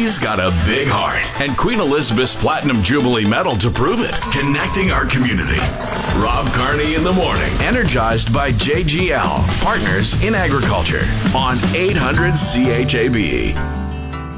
He's got a big heart and Queen Elizabeth's Platinum Jubilee Medal to prove it. Connecting our community. Rob Carney in the morning. Energized by JGL, Partners in Agriculture on 800 CHAB.